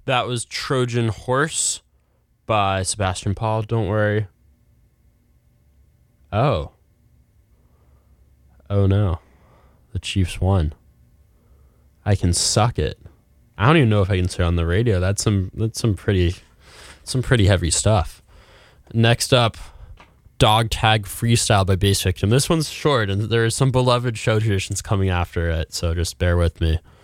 That was Trojan Horse by Sebastian Paul. Don't worry. Oh. Oh no. The Chiefs won. I can suck it. I don't even know if I can say it on the radio. That's some pretty heavy stuff. Next up, Dog Tag Freestyle by Bass Victim. This one's short, and there are some beloved show traditions coming after it, so just bear with me.